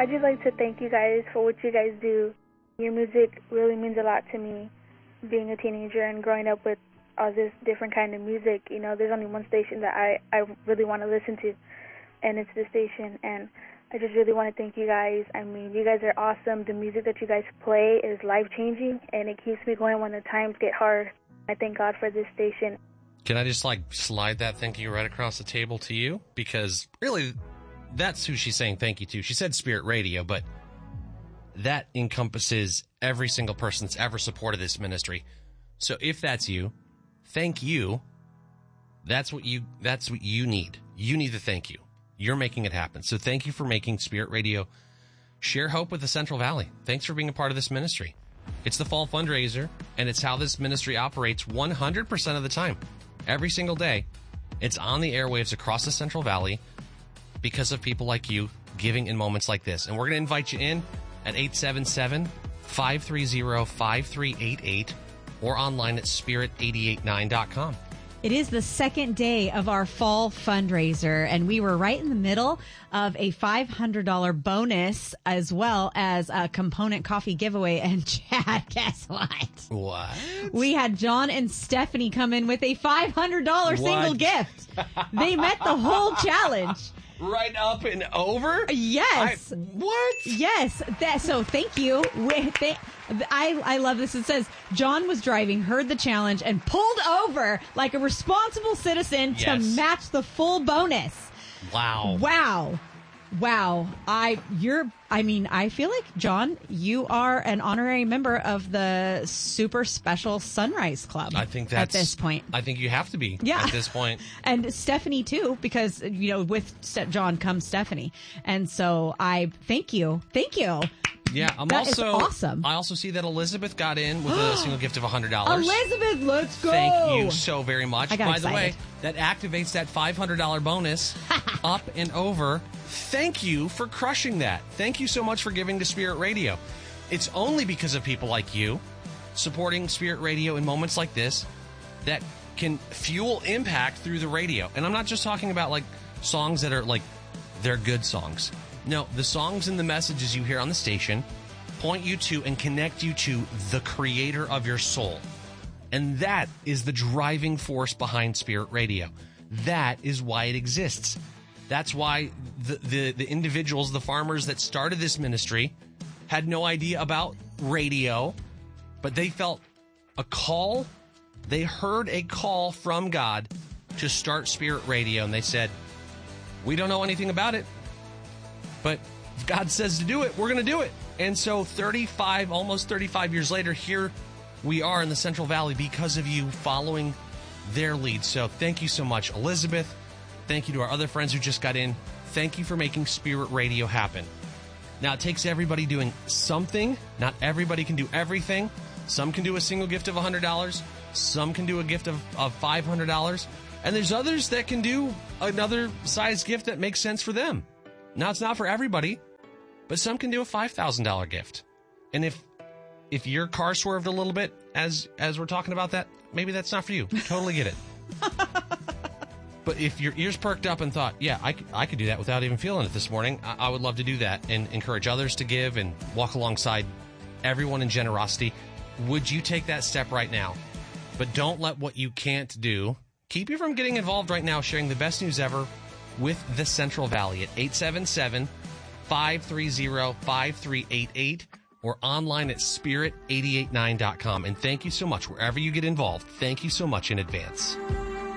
I'd just like to thank you guys for what you guys do. Your music really means a lot to me, being a teenager and growing up with all this different kind of music. You know, there's only one station that I really want to listen to, and it's this station. And I just really want to thank you guys. I mean, you guys are awesome. The music that you guys play is life-changing, and it keeps me going when the times get hard. I thank God for this station. Can I just, slide that thank you right across the table to you? Because, really, that's who she's saying thank you to. She said Spirit Radio, but that encompasses every single person that's ever supported this ministry. So if that's you, thank you. That's what you need. You need the thank you. You're making it happen. So thank you for making Spirit Radio share hope with the Central Valley. Thanks for being a part of this ministry. It's the fall fundraiser, and it's how this ministry operates 100% of the time. Every single day, it's on the airwaves across the Central Valley because of people like you giving in moments like this. And we're going to invite you in at 877-530-5388 or online at spirit889.com. It is the second day of our fall fundraiser, and we were right in the middle of a $500 bonus as well as a component coffee giveaway. And Chad, guess what? What? We had John and Stephanie come in with a $500 single gift. They met the whole challenge. Right up and over? Yes. What? Yes. So thank you. I love this. It says, John was driving, heard the challenge, and pulled over like a responsible citizen to match the full bonus. Wow. I feel like, John, you are an honorary member of the super special Sunrise Club. I think that's... At this point. I think you have to be at this point. And Stephanie, too, because, with John comes Stephanie. And so I thank you. Thank you. Yeah, That is awesome. I also see that Elizabeth got in with a single gift of $100. Elizabeth, let's go. Thank you so very much. I got By excited. the way, that activates that $500 bonus up and over. Thank you for crushing that. Thank you so much for giving to Spirit Radio. It's only because of people like you supporting Spirit Radio in moments like this that can fuel impact through the radio. And I'm not just talking about songs that are they're good songs. No, the songs and the messages you hear on the station point you to and connect you to the creator of your soul. And that is the driving force behind Spirit Radio. That is why it exists. That's why the individuals, the farmers that started this ministry had no idea about radio, but they felt a call. They heard a call from God to start Spirit Radio, and they said, we don't know anything about it, but if God says to do it, we're going to do it. And so almost 35 years later, here we are in the Central Valley because of you following their lead. So thank you so much, Elizabeth. Thank you to our other friends who just got in. Thank you for making Spirit Radio happen. Now, it takes everybody doing something. Not everybody can do everything. Some can do a single gift of $100. Some can do a gift of $500. And there's others that can do another size gift that makes sense for them. Now, it's not for everybody, but some can do a $5,000 gift. And if your car swerved a little bit as we're talking about that, maybe that's not for you. Totally get it. But if your ears perked up and thought, yeah, I could do that without even feeling it this morning, I would love to do that and encourage others to give and walk alongside everyone in generosity. Would you take that step right now? But don't let what you can't do keep you from getting involved right now, sharing the best news ever with the Central Valley at 877-530-5388 or online at spirit889.com. And thank you so much. Wherever you get involved, thank you so much in advance.